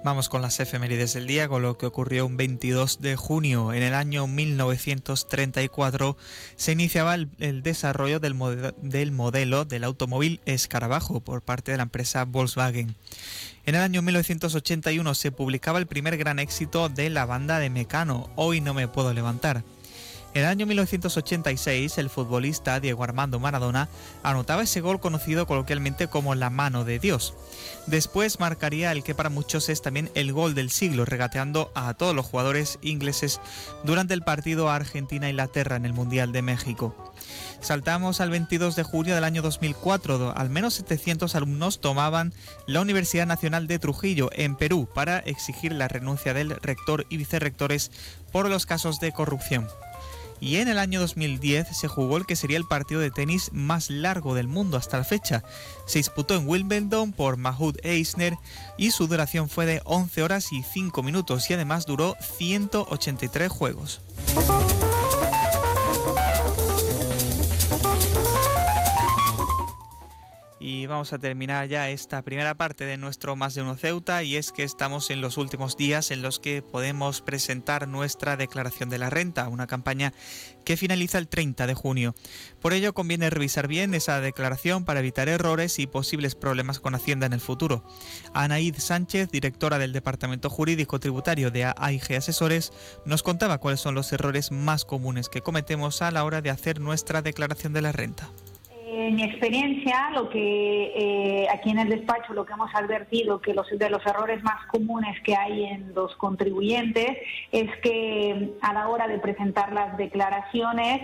Vamos con las efemérides del día, con lo que ocurrió un 22 de junio. En el año 1934 se iniciaba el desarrollo del modelo del automóvil Escarabajo por parte de la empresa Volkswagen. En el año 1981 se publicaba el primer gran éxito de la banda de Mecano, Hoy no me puedo levantar. En el año 1986, el futbolista Diego Armando Maradona anotaba ese gol conocido coloquialmente como la mano de Dios. Después marcaría el que para muchos es también el gol del siglo, regateando a todos los jugadores ingleses durante el partido Argentina-Inglaterra en el Mundial de México. Saltamos al 22 de junio del año 2004. Al menos 700 alumnos tomaban la Universidad Nacional de Trujillo, en Perú, para exigir la renuncia del rector y vicerrectores por los casos de corrupción. Y en el año 2010 se jugó el que sería el partido de tenis más largo del mundo hasta la fecha. Se disputó en Wimbledon por Mahmoud Eisner y su duración fue de 11 horas y 5 minutos y además duró 183 juegos. Y vamos a terminar ya esta primera parte de nuestro Más de Uno Ceuta, y es que estamos en los últimos días en los que podemos presentar nuestra declaración de la renta, una campaña que finaliza el 30 de junio. Por ello conviene revisar bien esa declaración para evitar errores y posibles problemas con Hacienda en el futuro. Anaíd Sánchez, directora del Departamento Jurídico Tributario de AIG Asesores, nos contaba cuáles son los errores más comunes que cometemos a la hora de hacer nuestra declaración de la renta. En mi experiencia, lo que aquí en el despacho lo que hemos advertido que de los errores más comunes que hay en los contribuyentes es que a la hora de presentar las declaraciones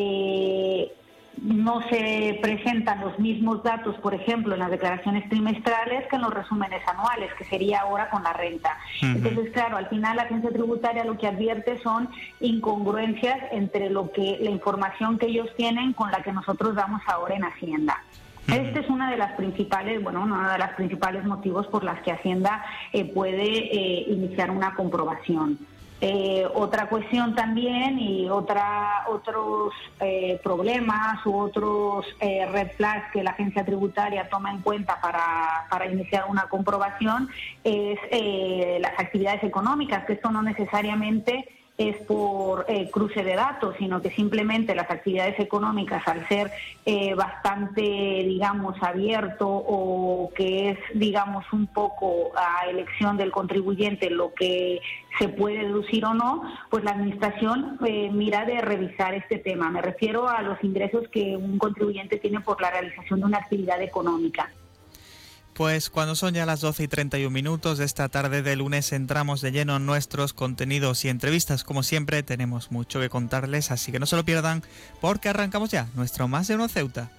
no se presentan los mismos datos, por ejemplo, en las declaraciones trimestrales que en los resúmenes anuales, que sería ahora con la renta. Entonces, claro, al final la agencia tributaria lo que advierte son incongruencias entre la información que ellos tienen con la que nosotros damos ahora en Hacienda. Este es uno de los principales motivos por las que Hacienda puede iniciar una comprobación. Otra cuestión también y otros problemas u otros red flags que la agencia tributaria toma en cuenta para iniciar una comprobación es las actividades económicas, que esto no necesariamente es por cruce de datos, sino que simplemente las actividades económicas, al ser bastante, digamos, abierto o que es, digamos, un poco a elección del contribuyente lo que se puede deducir o no, pues la Administración mira de revisar este tema. Me refiero a los ingresos que un contribuyente tiene por la realización de una actividad económica. Pues cuando son ya las 12:31 de esta tarde de lunes entramos de lleno en nuestros contenidos y entrevistas. Como siempre tenemos mucho que contarles, así que no se lo pierdan porque arrancamos ya nuestro Más de Uno Ceuta.